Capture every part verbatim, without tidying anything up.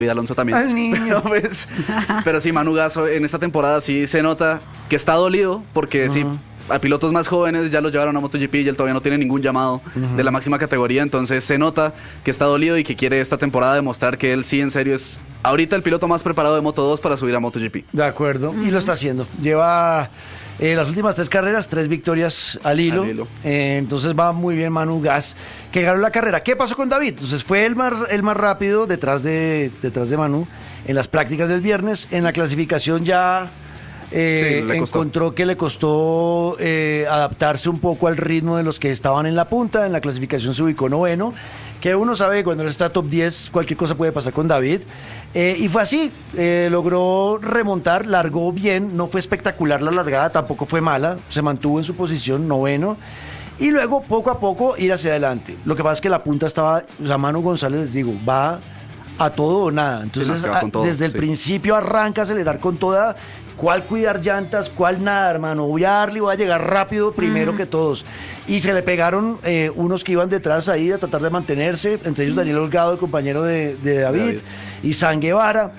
Alonso también. Al niño. Pero, pues, pero sí, Manu Gasso en esta temporada sí se nota que está dolido porque uh-huh. sí, a pilotos más jóvenes ya los llevaron a MotoGP y él todavía no tiene ningún llamado uh-huh. de la máxima categoría, entonces se nota que está dolido y que quiere esta temporada demostrar que él sí en serio es ahorita el piloto más preparado de Moto dos para subir a MotoGP. De acuerdo, uh-huh. y lo está haciendo. Lleva eh, las últimas tres carreras, tres victorias al hilo, al hilo. Eh, entonces va muy bien Manu Gas, que ganó la carrera. ¿Qué pasó con David? Entonces fue el más, el más rápido detrás de, detrás de Manu en las prácticas del viernes. En la clasificación ya eh, sí, encontró que le costó eh, adaptarse un poco al ritmo de los que estaban en la punta. En la clasificación se ubicó noveno, que uno sabe que cuando él está top diez cualquier cosa puede pasar con David, eh, y fue así, eh, logró remontar, largó bien, no fue espectacular la largada, tampoco fue mala, se mantuvo en su posición, noveno, y luego poco a poco ir hacia adelante. Lo que pasa es que la punta estaba, la Manu González, les digo, va a todo o nada, entonces sí, no, todo, desde el sí. principio arranca a acelerar con toda. ¿Cuál cuidar llantas? ¿Cuál nada, hermano? Voy a darle y voy a llegar rápido primero mm. que todos. Y se le pegaron eh, unos que iban detrás ahí a tratar de mantenerse, entre ellos Daniel Holgado, el compañero de, de David, David, y San Guevara.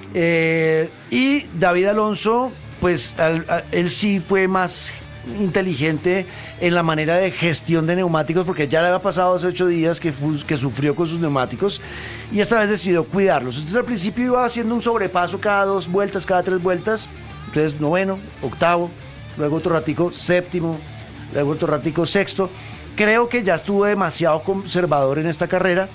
Eh, y David Alonso, pues al, a, él sí fue más inteligente en la manera de gestión de neumáticos, porque ya le había pasado hace ocho días que, fu- que sufrió con sus neumáticos y esta vez decidió cuidarlos. Entonces al principio iba haciendo un sobrepaso cada dos vueltas, cada tres vueltas. Entonces noveno, octavo, luego otro ratico séptimo, luego otro ratico sexto. Creo que ya estuvo demasiado conservador en esta carrera.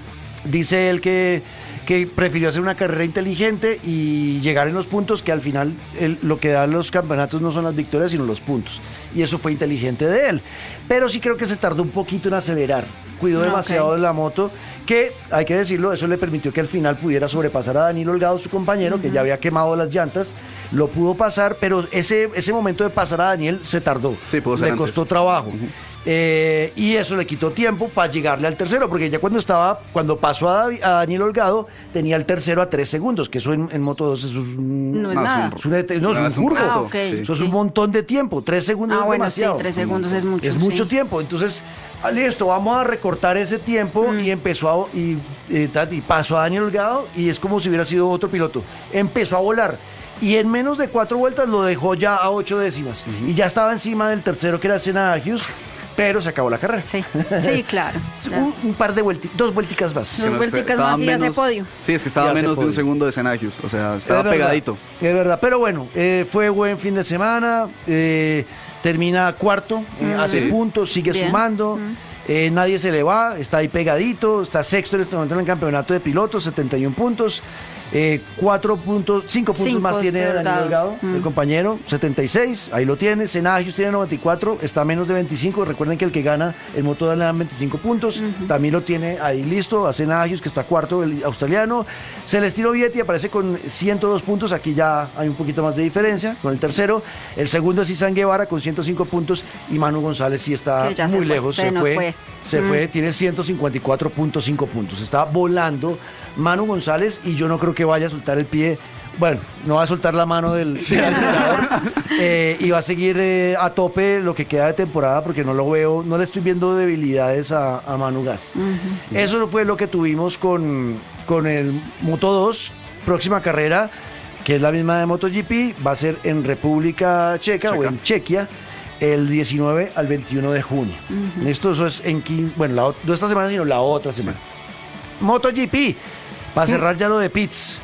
Dice él que, que prefirió hacer una carrera inteligente y llegar en los puntos, que al final el, lo que dan los campeonatos no son las victorias sino los puntos, y eso fue inteligente de él. Pero sí creo que se tardó un poquito en acelerar, cuidó demasiado okay. de la moto, que hay que decirlo, eso le permitió que al final pudiera sobrepasar a Daniel Holgado, su compañero, uh-huh. que ya había quemado las llantas, lo pudo pasar, pero ese, ese momento de pasar a Daniel se tardó, sí, pudo ser le antes. Costó trabajo. Uh-huh. Eh, y eso le quitó tiempo para llegarle al tercero, porque ya cuando estaba, cuando pasó a, David, a Daniel Holgado, tenía el tercero a tres segundos, que eso en, en Moto dos eso es un, no es no, nada. Es un, no, es un, es un burro. Ah, okay. sí. Eso es un montón de tiempo, tres segundos ah, es bueno, demasiado. Sí, tres segundos es mucho. Es mucho sí. tiempo, entonces, listo, vamos a recortar ese tiempo, mm. y empezó a, y, y, y pasó a Daniel Holgado, y es como si hubiera sido otro piloto. Empezó a volar. Y en menos de cuatro vueltas lo dejó ya a ocho décimas. Uh-huh. Y ya estaba encima del tercero, que era Senna Agius, pero se acabó la carrera. Sí, sí, claro. un, un par de vueltas, dos vuelticas más. Dos vuelticas más y ya se podio. Sí, es que estaba menos de un segundo de Senna Agius, o sea, estaba es pegadito. Es verdad, pero bueno, eh, fue buen fin de semana, eh, termina cuarto, eh, mm. hace sí. puntos, sigue Bien. sumando. Mm. Eh, nadie se le va, está ahí pegadito, está sexto en este momento en el campeonato de pilotos, setenta y un puntos. Eh, cuatro puntos, cinco puntos cinco más tiene Daniel Holgado, mm. el compañero, setenta y seis, ahí lo tiene. Senna Agius tiene noventa y cuatro, está a menos de veinticinco. Recuerden que el que gana el Moto le dan veinticinco puntos, uh-huh. también lo tiene ahí listo a Senna Agius, que está cuarto, el australiano. Celestino Vietti aparece con ciento dos puntos, aquí ya hay un poquito más de diferencia con el tercero. El segundo es San Guevara con ciento cinco puntos, y Manu González sí está muy se lejos, fue, se, se fue, fue, se mm. fue, tiene ciento cincuenta y cuatro punto cinco puntos, está volando Manu González, y yo no creo que vaya a soltar el pie, bueno, no va a soltar la mano del, del acelerador, eh, y va a seguir eh, a tope lo que queda de temporada, porque no lo veo, no le estoy viendo debilidades a, a Manu Gas. Uh-huh. Eso fue lo que tuvimos con, con el Moto dos, próxima carrera, que es la misma de MotoGP, va a ser en República Checa, Checa. o en Chequia, el diecinueve al veintiuno de junio. Uh-huh. Esto eso es en quince, bueno, la, no esta semana, sino la otra semana. Sí. MotoGP, para cerrar ya lo de pits.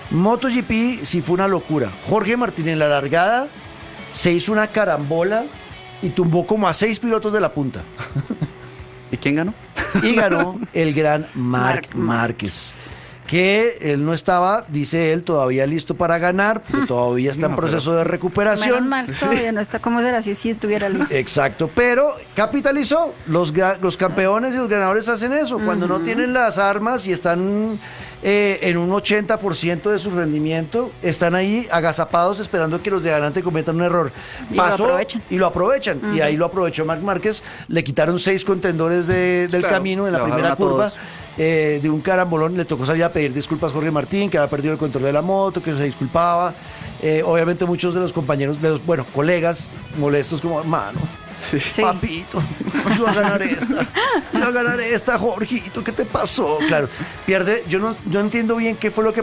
MotoGP sí fue una locura. Jorge Martín en la largada se hizo una carambola y tumbó como a seis pilotos de la punta. ¿Y quién ganó? Y ganó el gran Marc Márquez, que él no estaba, dice él, todavía listo para ganar, porque todavía está no, en proceso pero... de recuperación. Menos mal, todavía no está. ¿Cómo será si sí estuviera listo? Exacto, pero capitalizó. Los, los campeones y los ganadores hacen eso. Uh-huh. Cuando no tienen las armas y están eh, en un ochenta por ciento de su rendimiento, están ahí agazapados esperando que los de adelante cometan un error. Y Pasó, lo aprovechan. Y lo aprovechan. Uh-huh. Y ahí lo aprovechó Marc Márquez. Le quitaron seis contendores de, del claro, camino en la primera curva. Eh, de un carambolón, le tocó salir a pedir disculpas a Jorge Martín, que había perdido el control de la moto, que se disculpaba. Eh, obviamente muchos de los compañeros, de los, bueno, colegas molestos como, mano, Sí. Sí. Papito, yo voy a ganar esta. Yo voy a ganar esta, Jorgito, ¿qué te pasó? Claro, pierde, yo no, yo entiendo bien qué fue lo que